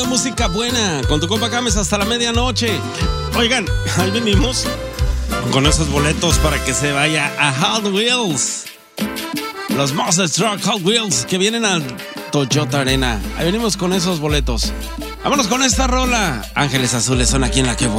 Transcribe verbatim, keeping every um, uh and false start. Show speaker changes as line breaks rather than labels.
Música buena, con tu compa Cames hasta la medianoche. Oigan, ahí venimos con esos boletos para que se vaya a Hot Wheels. Los Monster Truck Hot Wheels que vienen al Toyota Arena. Ahí venimos con esos boletos. Vámonos con esta rola. Ángeles Azules son aquí en La Que Buena.